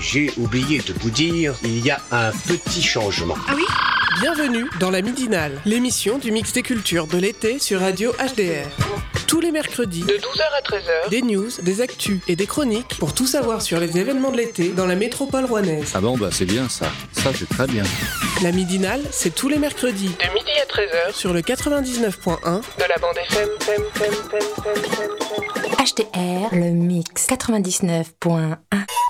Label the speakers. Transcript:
Speaker 1: j'ai oublié de vous dire, il y a un petit changement.
Speaker 2: Ah oui ?
Speaker 3: Bienvenue dans la Midinale, l'émission du mix des cultures de l'été sur Radio HDR. Tous les mercredis,
Speaker 2: De 12h à 13h.
Speaker 3: des news, des actus et des chroniques pour tout savoir sur les événements de l'été dans la métropole rouennaise.
Speaker 4: Ah bon, bah c'est bien ça. Ça, c'est très bien.
Speaker 3: La Midinale, c'est tous les mercredis
Speaker 2: De midi à 13h.
Speaker 3: sur le 99.1
Speaker 2: De la bande FM.
Speaker 5: HDR, le mix 99.1.